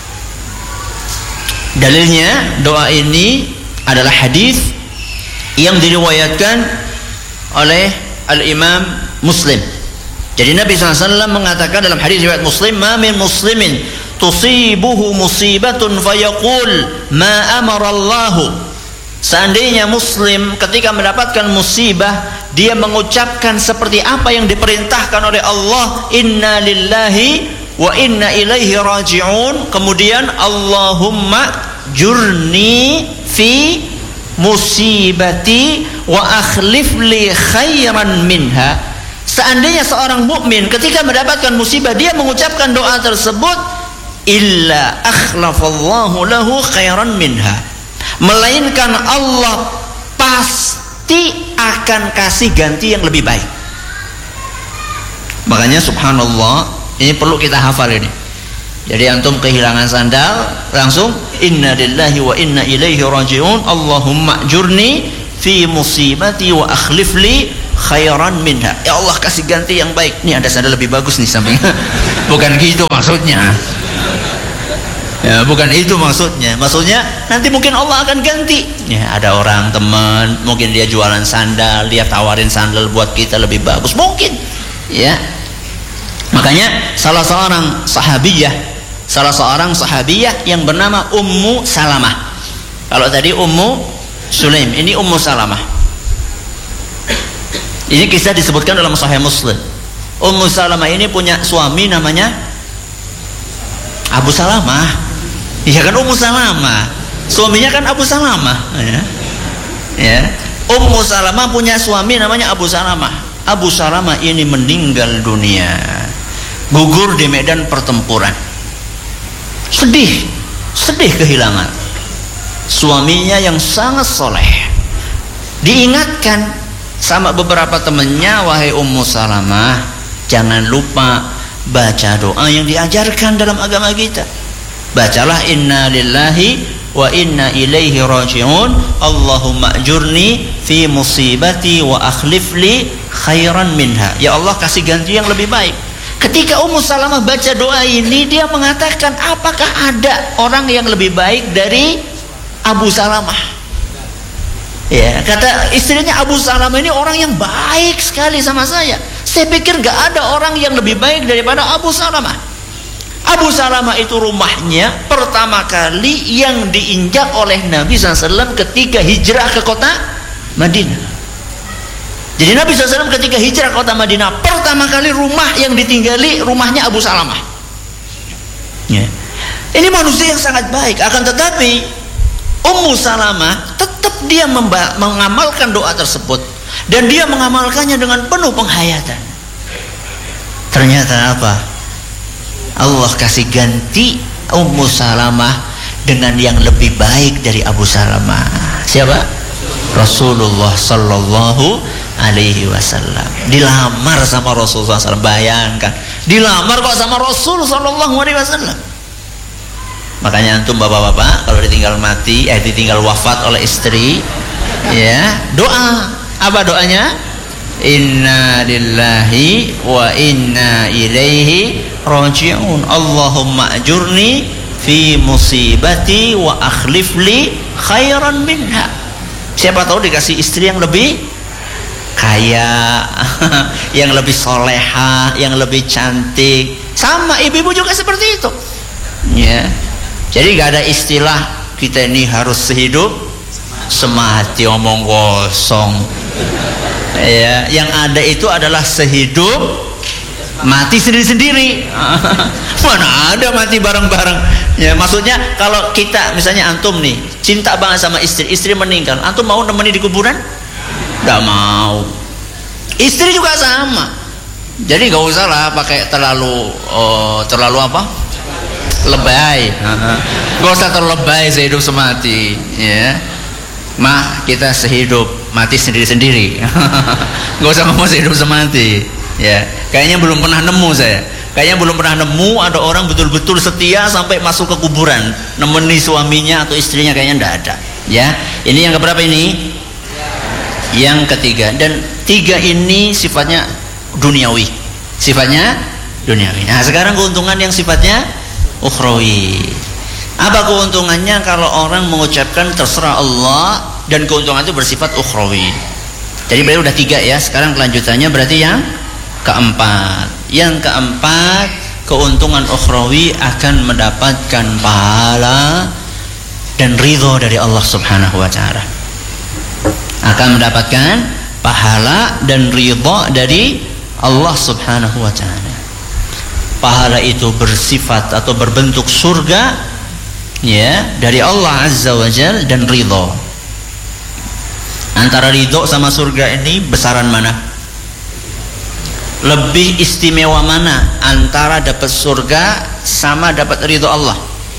Dalilnya doa ini adalah hadis yang diriwayatkan oleh Al-Imam Muslim. Jadi Nabi sallallahu alaihi wasallam mengatakan dalam hadis riwayat Muslim, ma min muslimin tusibuhu musibatun fayaqul ma amara Allahu. Seandainya muslim ketika mendapatkan musibah, dia mengucapkan seperti apa yang diperintahkan oleh Allah, inna lillahi wa inna ilaihi raji'un, kemudian Allahumma jurni fi musibati wa akhlif li khairan minha. Seandainya seorang mukmin ketika mendapatkan musibah dia mengucapkan doa tersebut, illa akhlafallahu lahu khairan minha, melainkan Allah pasti akan kasih ganti yang lebih baik. Makanya subhanallah, ini perlu kita hafal ini. Jadi antum kehilangan sandal, langsung inna lillahi wa inna ilaihi raji'un, Allahumma ajurni fi musibati wa akhlif li khairan minha. Ya Allah, kasih ganti yang baik. Nih ada sandal lebih bagus nih sampingnya. Bukan gitu maksudnya. Ya, bukan itu maksudnya. Maksudnya nanti mungkin Allah akan ganti. Ya, ada orang teman, mungkin dia jualan sandal, dia tawarin sandal buat kita lebih bagus, mungkin. Ya. Makanya salah seorang sahabiyah, salah seorang sahabiyah yang bernama Ummu Salamah. Kalau tadi Ummu Sulaim, ini Ummu Salamah. Ini kisah disebutkan dalam Sahih Muslim. Ummu Salamah ini punya suami namanya Abu Salamah. Iya kan, Ummu Salamah. Suaminya kan Abu Salamah. Ya. Ya. Ummu Salamah punya suami namanya Abu Salamah. Abu Salamah ini meninggal dunia, gugur di medan pertempuran. Sedih, sedih kehilangan suaminya yang sangat soleh. Diingatkan sama beberapa temannya, wahai Ummu Salamah, jangan lupa baca doa yang diajarkan dalam agama kita. Bacalah inna lillahi wa inna ilaihi raji'un, Allahumma ajurni fi musibati wa akhlif li khairan minha. Ya Allah, kasih ganti yang lebih baik. Ketika Ummu Salamah baca doa ini, dia mengatakan, apakah ada orang yang lebih baik dari Abu Salamah? Ya, kata istrinya, Abu Salamah ini orang yang baik sekali sama saya. Saya pikir gak ada orang yang lebih baik daripada Abu Salamah. Abu Salamah itu rumahnya pertama kali yang diinjak oleh Nabi shallallahu alaihi wasallam ketika hijrah ke kota Madinah. Jadi Nabi shallallahu alaihi wasallam ketika hijrah ke kota Madinah, pertama kali rumah yang ditinggali rumahnya Abu Salamah. Ya. Ini manusia yang sangat baik. Akan tetapi Ummu Salamah tetap dia mengamalkan doa tersebut, dan dia mengamalkannya dengan penuh penghayatan. Ternyata apa? Allah kasih ganti Ummu Salamah dengan yang lebih baik dari Abu Salamah. Siapa? Rasulullah sallallahu alaihi wasallam. Dilamar sama Rasulullah sallallahu alaihi wasallam. Bayangkan, dilamar kok sama Rasul sallallahu alaihi wasallam. Makanya antum bapak-bapak kalau ditinggal mati, eh ditinggal wafat oleh istri, ya, doa. Apa doanya? Inna lillahi wa inna ilaihi raji'un, Allahumma ajurni fi musibati wa akhlif li khairan minha. Siapa tahu dikasih istri yang lebih kaya, yang lebih soleha, yang lebih cantik. Sama ibu-ibu juga seperti itu. Ya. Jadi gak ada istilah kita ini harus sehidup semati, omong kosong. Ya, yang ada itu adalah sehidup mati sendiri-sendiri. Mana ada mati bareng-bareng. Ya, maksudnya kalau kita misalnya antum nih cinta banget sama istri, istri meninggal, antum mau nemeni di kuburan? Gak mau. Istri juga sama. Jadi gak usah lah pakai terlalu oh, terlalu apa? Lebay. Gak usah terlalu lebay sehidup semati. Ya. Mah, kita sehidup mati sendiri-sendiri. Gak usah ngomong sehidup semati. Ya, kayaknya belum pernah nemu saya. Kayaknya belum pernah nemu ada orang betul-betul setia sampai masuk ke kuburan, nemeni suaminya atau istrinya, kayaknya ndak ada. Ya, ini yang keberapa ini? Yang ketiga. Dan tiga ini sifatnya duniawi. Sifatnya duniawi. Nah, sekarang keuntungan yang sifatnya ukhrawi. Apa keuntungannya kalau orang mengucapkan terserah Allah, dan keuntungan itu bersifat ukhrawi. Jadi berarti udah tiga ya. Sekarang kelanjutannya berarti yang keempat. Yang keempat, keuntungan ukhrawi akan mendapatkan pahala dan ridho dari Allah Subhanahu wa taala. Akan mendapatkan pahala dan ridho dari Allah Subhanahu wa taala. Pahala itu bersifat atau berbentuk surga, ya, dari Allah Azza wa Jal, dan ridho. Antara ridho sama surga ini besaran mana? Lebih istimewa mana antara dapat surga sama dapat ridho Allah?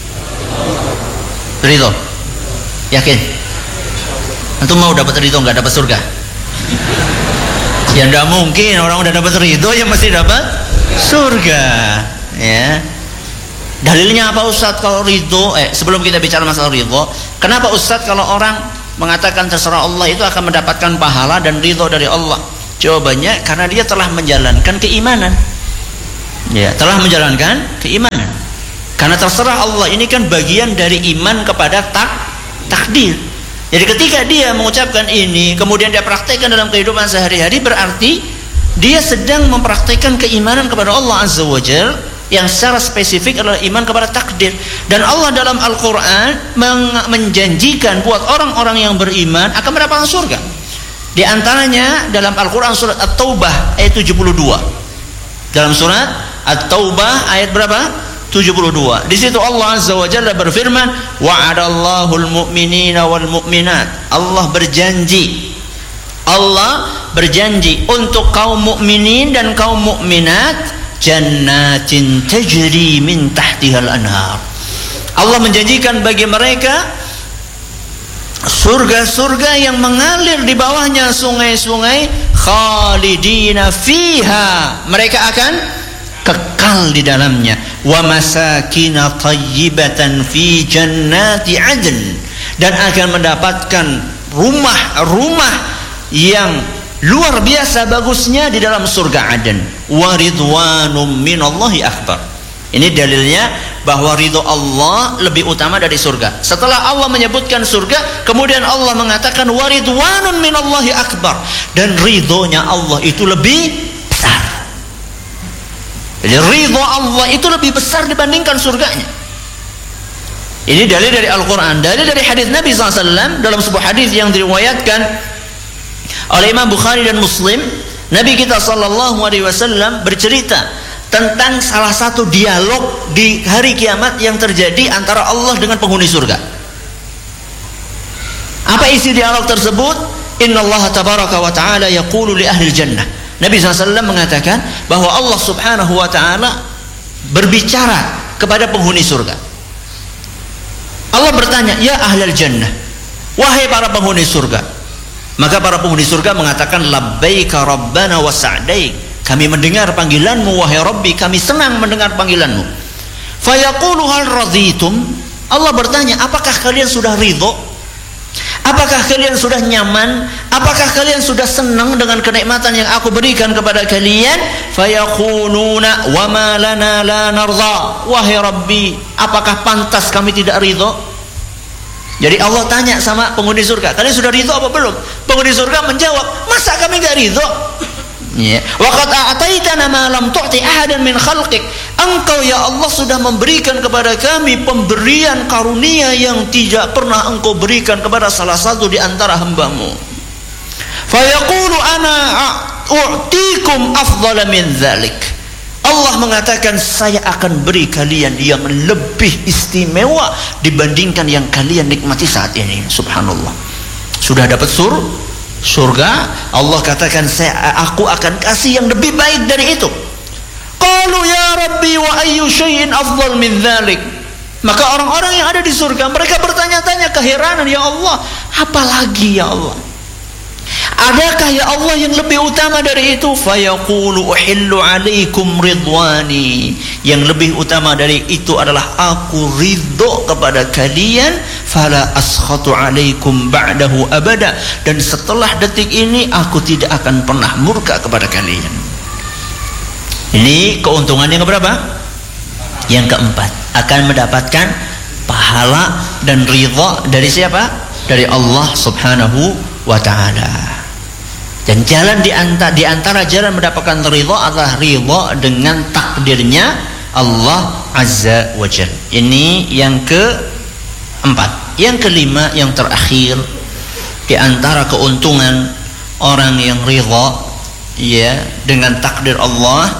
Ridho. Yakin? Antum mau dapat ridho nggak dapat surga? Ya nggak mungkin, orang udah dapat ridho ya mesti dapat surga. Ya. Dalilnya apa Ustadz kalau ridho? Eh sebelum kita bicara masalah ridho, kenapa Ustadz kalau orang mengatakan terserah Allah itu akan mendapatkan pahala dan ridho dari Allah? Jawabannya karena dia telah menjalankan keimanan. Ya, telah menjalankan keimanan. Karena terserah Allah ini kan bagian dari iman kepada tak takdir. Jadi ketika dia mengucapkan ini, kemudian dia praktekkan dalam kehidupan sehari-hari, berarti dia sedang mempraktekkan keimanan kepada Allah Azza wa Jalla, yang secara spesifik adalah iman kepada takdir. Dan Allah dalam Al-Quran menjanjikan buat orang-orang yang beriman akan mendapatkan surga. Di antaranya dalam Al-Quran surat At-Taubah ayat tujuh puluh dua. Dalam surat At-Taubah ayat berapa? tujuh puluh dua. Di situ Allah Azza wa Jalla berfirman, wa'adallahul mu'minina wal mu'minat. Allah berjanji. Allah berjanji untuk kaum mukminin dan kaum mukminat jannatin tajri min tahtihal anhar. Allah menjanjikan bagi mereka surga-surga yang mengalir di bawahnya sungai-sungai, khalidina fiha, mereka akan kekal di dalamnya, wa masakina thayyibatan fi jannati adn, dan akan mendapatkan rumah-rumah yang luar biasa bagusnya di dalam surga Aden, wa ridwanum minallahi akbar. Ini dalilnya bahwa ridho Allah lebih utama dari surga. Setelah Allah menyebutkan surga, kemudian Allah mengatakan wa ridwanun minallahi akbar, dan ridhonya Allah itu lebih besar. Jadi ridho Allah itu lebih besar dibandingkan surganya. Ini dalil dari Al-Quran. Dalil dari hadis Nabi shallallahu alaihi wasallam dalam sebuah hadis yang diriwayatkan oleh Imam Bukhari dan Muslim. Nabi kita sallallahu alaihi wasallam bercerita tentang salah satu dialog di hari kiamat yang terjadi antara Allah dengan penghuni surga. Apa isi dialog tersebut? Innallaha tabaraka wa ta'ala yaqulu li ahli jannah. Nabi shallallahu alaihi wasallam mengatakan bahwa Allah subhanahu wa ta'ala berbicara kepada penghuni surga. Allah bertanya, ya ahlal jannah, wahai para penghuni surga. Maka para penghuni surga mengatakan, labbaika rabbana wa sa'daik, kami mendengar panggilanmu wahai Rabbi, kami senang mendengar panggilanmu. Fayaqulu hal radhitum, Allah bertanya, apakah kalian sudah ridho? Apakah kalian sudah nyaman? Apakah kalian sudah senang dengan kenikmatan yang aku berikan kepada kalian? Fayaquluna wa ma lana la nardha, wahai Rabbi, apakah pantas kami tidak ridho? Jadi Allah tanya sama penghuni surga, kalian sudah ridho apa belum? Penghuni surga menjawab, masa kami tidak ridho? Ya, waqad a'taitana ma lam tu'ti ahadan min khalqik. Engkau ya Allah sudah memberikan kepada kami pemberian karunia yang tidak pernah engkau berikan kepada salah satu di antara hamba-Mu. Fayaqulu ana u'tikum afdhala min dzalik. Allah mengatakan, saya akan beri kalian yang lebih istimewa dibandingkan yang kalian nikmati saat ini. Subhanallah. Sudah dapat sur surga, Allah katakan, saya aku akan kasih yang lebih baik dari itu. Qalu ya Rabbi wa ayyu syai'in afdal min dzalik. Maka orang-orang yang ada di surga mereka bertanya-tanya keheranan, ya Allah, apalagi ya Allah? Adakah ya Allah yang lebih utama dari itu? Fayaqulu uhillu alaikum ridwani. Yang lebih utama dari itu adalah aku ridho kepada kalian, fala askhatu alaikum ba'dahu abada, dan setelah detik ini aku tidak akan pernah murka kepada kalian. Ini keuntungan yang keberapa? Yang keempat, akan mendapatkan pahala dan ridho dari siapa? Dari Allah subhanahu wa ta'ala. Dan jalan di antara, di antara jalan mendapatkan ridho adalah ridho dengan takdirnya Allah Azza wa Jalla. Ini yang keempat. Yang kelima, yang terakhir, di antara keuntungan orang yang ridho ya dengan takdir Allah,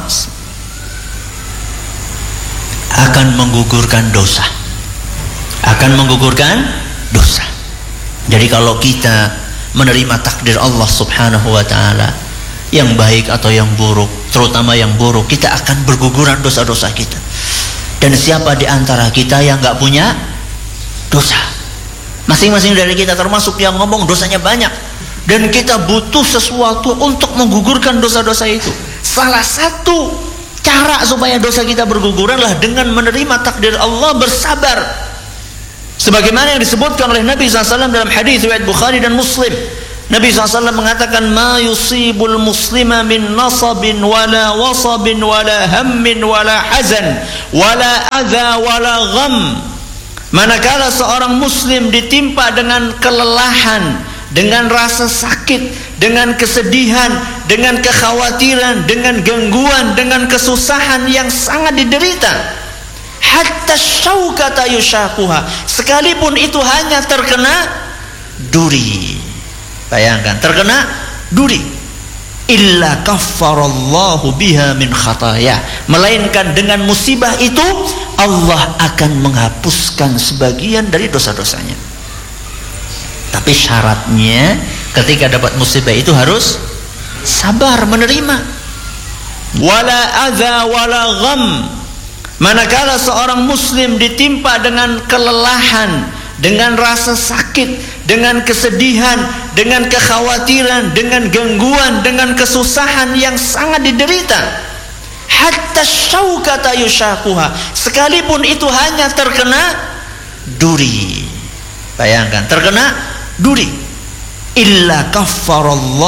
akan menggugurkan dosa. Akan menggugurkan dosa. Jadi kalau kita menerima takdir Allah subhanahu wa ta'ala, yang baik atau yang buruk, terutama yang buruk, kita akan berguguran dosa-dosa kita. Dan siapa di antara kita yang gak punya dosa? Masing-masing dari kita, termasuk yang ngomong dosanya banyak, dan kita butuh sesuatu untuk menggugurkan dosa-dosa itu. Salah satu cara supaya dosa kita berguguranlah dengan menerima takdir Allah, bersabar. Sebagaimana yang disebutkan oleh Nabi shallallahu alaihi wasallam dalam hadis riwayat Bukhari dan Muslim. Nabi shallallahu alaihi wasallam mengatakan, ma yusibul muslima min nasabin wala wasabin wala hammin wala hazan wala adha wala gham. Manakala seorang muslim ditimpa dengan kelelahan, dengan rasa sakit, dengan kesedihan, dengan kekhawatiran, dengan gangguan, dengan kesusahan yang sangat diderita, hatta syaukata yushakuha, sekalipun itu hanya terkena duri. Bayangkan, terkena duri. Illa kaffarallahu biha min khataya, melainkan dengan musibah itu Allah akan menghapuskan sebagian dari dosa-dosanya. Tapi syaratnya ketika dapat musibah itu harus sabar menerima. Wala adza wala gham, manakala seorang muslim ditimpa dengan kelelahan, dengan rasa sakit, dengan kesedihan, dengan kekhawatiran, dengan gangguan, dengan kesusahan yang sangat diderita, hatta syaukata yushakuha, sekalipun itu hanya terkena duri. Bayangkan, terkena duri. Illa kaffarallahu